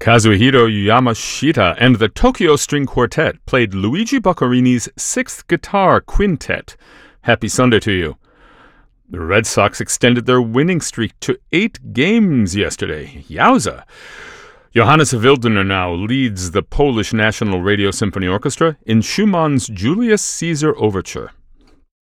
Kazuhiro Yamashita and the Tokyo String Quartet played Luigi Boccarini's Sixth Guitar Quintet. Happy Sunday to you. The Red Sox extended their winning streak to 8 games yesterday. Yowza! Johannes Wildner now leads the Polish National Radio Symphony Orchestra in Schumann's Julius Caesar Overture.